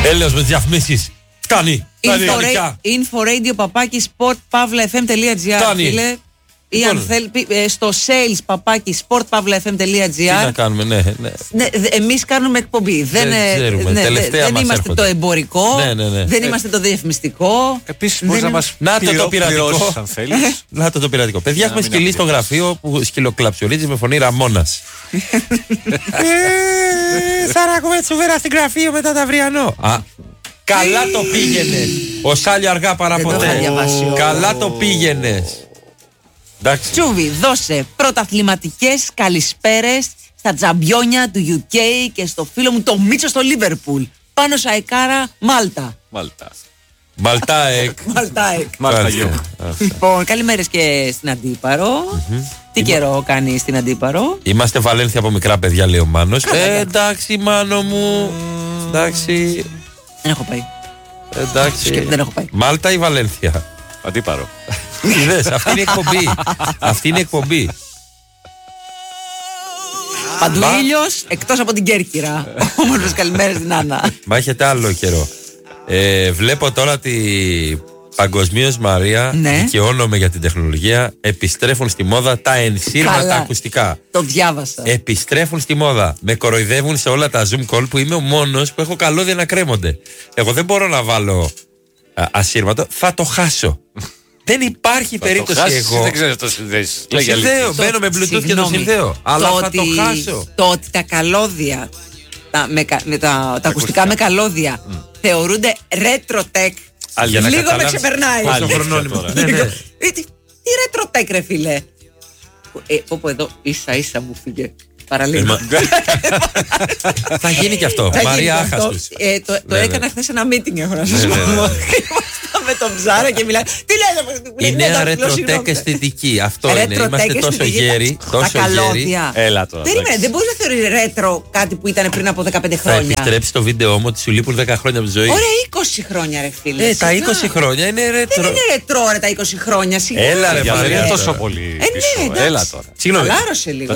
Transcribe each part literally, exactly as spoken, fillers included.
Έλεος με τις διαφημίσεις. Φτάνει. Inforadio παπάκι sport pavla f m τελεία gr. Φίλε. Ή αν θέλει, στο sales παπάκι sport pavla f m τελεία gr. Τι να κάνουμε, ναι. ναι. ναι εμείς κάνουμε εκπομπή. Δεν, δεν, ναι, δεν είμαστε έρχονται. Το εμπορικό, ναι, ναι, ναι. δεν είμαστε το διαφημιστικό. Επίσης μπορείς να μας να πληρω, το πειρατικό. αν θέλεις. Να το, το πειρατικό. Παιδιά, έχουμε σκυλί στο γραφείο που σκυλοκλαψιορίζει με φωνή Ραμόνας. Σαράκουμε τσουβέρα στην γραφείο μετά το αυριανό. Καλά το πήγαινε. Ο Σάλιο αργά παραποτέ. Καλά το πήγαινε. Τσούβι, δώσε πρωταθληματικές καλησπέρες στα τζαμπιόνια του γιου κέι και στο φίλο μου το Μίτσο στο Λίβερπουλ. Πάνω Σαϊκάρα, Μάλτα. Μάλτα. Μαλτάεκ. Μαλτάεκ. Λοιπόν, καλημέρες και στην Αντίπαρο. Τι καιρό κάνει στην Αντίπαρο? Είμαστε Βαλένθια από μικρά παιδιά, λέει ο Μάνος. Ε, εντάξει, Μάνο μου. Εντάξει. Δεν έχω πάει. Εντάξει. Δεν έχω πάει. Μάλτα ή Βαλένθια? Αντίπαρο. Είδες, αυτή είναι η εκπομπή. Αυτή είναι η εκπομπή. Παντού ήλιος, εκτός από την Κέρκυρα. Όμορφες καλημέρες στην Άννα. Μα έχετε άλλο καιρό. Ε, βλέπω τώρα τη παγκοσμίως Μαρία, ναι. Δικαιώνομαι για την τεχνολογία. Επιστρέφουν στη μόδα τα ενσύρματα ακουστικά. Το διάβασα. Επιστρέφουν στη μόδα. Με κοροϊδεύουν σε όλα τα Zoom call που είμαι ο μόνος που έχω καλώδια να κρέμονται. Εγώ δεν μπορώ να βάλω α, ασύρματο, θα το χάσω. Δεν υπάρχει θα περίπτωση το χάσεις, εγώ. Δεν ξέρω το συνδέσεις. Το συνδέω, μπαίνω με Bluetooth συγγνώμη, και το συνδέω. Αλλά το θα ότι, το χάσω. Το ότι τα καλώδια, τα, με, με τα, τα ακουστικά με καλώδια mm. θεωρούνται retro tech. Λίγο με ξεπερνάει. Πόσο χρονών είμαι. Ναι, ναι. Τι retro tech ρε φίλε. Ε, όπου εδώ ίσα ίσα μου φύγε. Παραλίγο. Θα γίνει και αυτό. Μαρία Άχαστος. Το έκανα χθες ένα meeting, έχω να σας πω. Με τον Ψάρα και μιλάει. Τι λέτε, η νέα ρετροτέκ αισθητική. Αυτό είναι. Είμαστε τόσο γέροι. Τα καλώδια. Έλα τώρα. Περίμενε, δεν μπορεί να θεωρεί ρέτρο κάτι που ήταν πριν από δεκαπέντε χρόνια. Θα επιστρέψει το βίντεο μου ότι σου λείπουν δέκα χρόνια από τη ζωή. Ωραία, είκοσι χρόνια, ρε φίλε. Ε, τα είκοσι χρόνια είναι ρέτρο. Δεν είναι ρετρό, ρε, τα είκοσι χρόνια. Έλα, ρε, δεν είναι τόσο πολύ. Έλα τώρα. Συγγνώμη. Χαλάρωσε λίγο.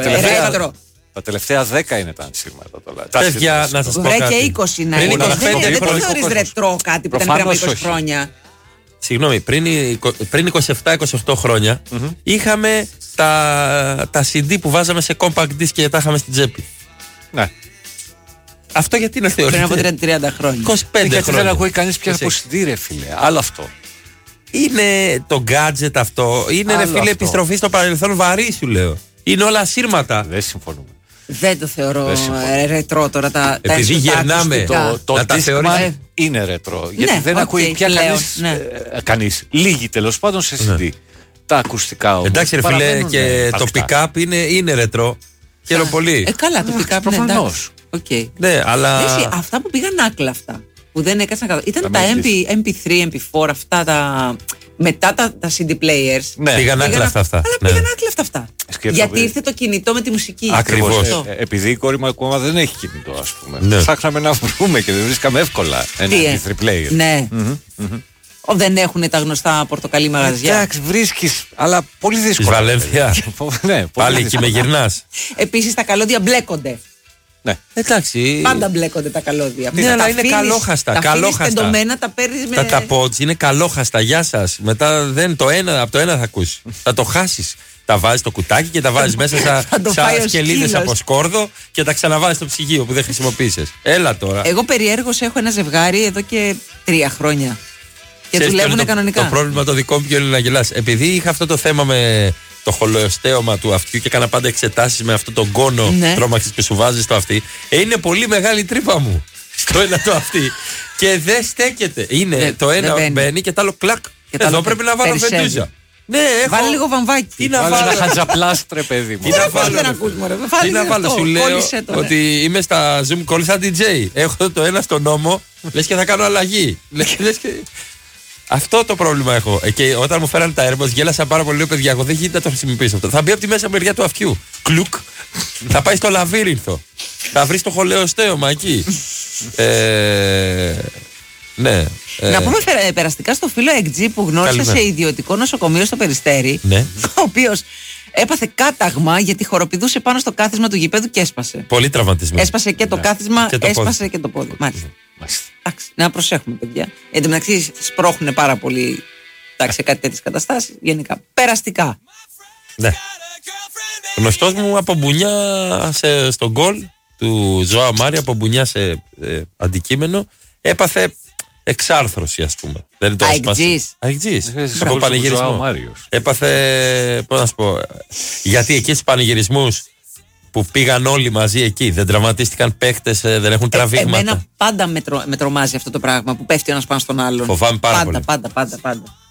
Τα τελευταία δέκα είναι τα ενσύρματα τώρα. Παιδιά, να σας πω κάτι. Και είκοσι να είναι. Δεν το θεωρείς ρετρό κάτι που ήταν πριν από είκοσι χρόνια. Συγγνώμη, πριν είκοσι επτά είκοσι οκτώ χρόνια mm-hmm. είχαμε τα, τα σι ντι που βάζαμε σε compact disc και τα είχαμε στην τσέπη. Ναι. Αυτό γιατί να θεωρείτε? Πριν από τριάντα χρόνια. είκοσι πέντε γιατί χρόνια. Δεν ακούει κανείς πια από σι ντι ρε φίλε. Άλλο αυτό. Είναι το gadget αυτό. Είναι άλλο ρε φίλε αυτό. Επιστροφή στο παρελθόν βαρύ σου λέω. Είναι όλα ασύρματα. Δεν συμφωνούμε. Δεν το θεωρώ ρετρό τώρα τα επειδή τα γυρνάμε το, το, το θεωρείς... είναι ρετρό. Γιατί ναι, δεν okay, ακούει πια κανείς, ναι. ε, κανείς. Λίγοι τέλος πάντων σε σι ντι. Ναι. Τα ακουστικά όμως. Εντάξει ρε φίλε και το pick-up είναι, είναι ρετρό. Χαίρομαι πολύ. Ε, καλά το pick-up προφανώς. Okay. Ναι, αλλά... Εσύ, αυτά που πήγαν άκλα αυτά. Που δεν έκαναν καλά. Ήταν τα εμ πι θρι, εμ πι φορ, αυτά τα... Μετά τα, τα σι ντι players. Ναι, πήγαν άκλα αυτά. Αλλά ναι. πήγαν άκλα αυτά. Γιατί ήρθε το κινητό με τη μουσική. Ακριβώς. Ε, επειδή η κόρη μου ακόμα δεν έχει κινητό, ας πούμε. Ναι. Ψάχναμε να βρούμε και δεν βρίσκαμε εύκολα ένα εμ πι θρι player. Ναι. Mm-hmm, mm-hmm. Δεν έχουν τα γνωστά πορτοκαλί μαγαζιά. Εντάξει, βρίσκεις, αλλά πολύ δύσκολα. Της Βαλένθια. Ναι, πάλι εκεί με γυρνάς. Επίσης τα καλώδια μπλέκονται. Ναι. Εντάξει. Πάντα μπλέκονται τα καλώδια. Ναι, αλλά είναι καλόχαστα. Τα καλόχαστα. τεντωμένα τα παίρνεις με... Τα, τα pods είναι καλόχαστα. Γεια σας. Μετά δεν, το ένα, από το ένα θα ακούσεις. Θα το χάσεις. Τα βάζεις στο κουτάκι και τα βάζεις μέσα σαν σκελίδες από σκόρδο και τα ξαναβάζεις στο ψυγείο που δεν χρησιμοποίησες. Έλα τώρα. Εγώ περιέργως έχω ένα ζευγάρι εδώ και τρία χρόνια. Και δουλεύουν κανονικά. Το πρόβλημα το δικό μου ποιο είναι να γελάς. Επειδή είχα αυτό το θέμα με το χολοεστέωμα του αυτιού και έκανα πάντα εξετάσεις με αυτό το γκόνο ναι. τρόμαξης που σου βάζεις στο αυτί. Ε, είναι πολύ μεγάλη τρύπα μου στο ένα το αυτί. Και δεν στέκεται. Είναι δε, το ένα μπαίνει. μπαίνει και το άλλο κλακ. Και εδώ πρέπει να βάλω φεντούζα. Ναι, έχω... Βάλει λίγο βαμβάκι. Τι να βάλω. Ένα χατζαπλάστρε, παιδί μου. Τι να βάλω. Δεν ακούς, μωρέ. Τι να βάλω. Σου λέω ότι είμαι στα Zoom call σαν ντι τζέι. Έχω το ένα στο νόμο, λες και θα κάνω αλλαγή. Αυτό το πρόβλημα έχω. Και όταν μου φέρανε τα AirPods γέλασα πάρα πολύ. Λέω παιδιά, εγώ δεν γίνεται να το χρησιμοποιήσω αυτό. Θα μπει από τη μέσα μεριά του αυτιού. Κλουκ. Θα πάει στο λαβύρινθο. Θα βρει το χολεοστέωμα εκεί. ε, ναι. Ε. Να πούμε περαστικά στο φίλο Εκτζή που γνώρισε σε ιδιωτικό νοσοκομείο στο Περιστέρι. Ναι. Ο οποίος έπαθε κάταγμα γιατί χοροπηδούσε πάνω στο κάθισμα του γηπέδου και έσπασε. Πολύ τραυματισμό. Έσπασε και το ναι. κάθισμα, και το έσπασε πόδι. Και το πόδι. Μάλιστα. Εντάξει, να προσέχουμε, παιδιά. Εν τω μεταξύ, σπρώχνουν πάρα πολύ. Εντάξει, σε κάτι τέτοιες καταστάσεις. Γενικά. Περαστικά. Ναι. Γνωστός μου από μπουνιά σε, στο γκολ του Ζωά Μάρια, από μπουνιά σε ε, αντικείμενο, έπαθε εξάρθρωση, ας πούμε. Δεν είναι το Αεκτζής. Αεκτζής. Από πανηγυρισμό. Έπαθε, πώς να σου πω, γιατί εκεί στους πανηγυρισμούς που πήγαν όλοι μαζί εκεί, δεν τραυματίστηκαν παίκτες, δεν έχουν τραυίγματα. Ε, εμένα πάντα με, τρο, με τρομάζει αυτό το πράγμα που πέφτει ο ένας πάνω στον άλλον. Φοβάμαι πάρα πάντα, πολύ. Πάντα, πάντα, πάντα, πάντα.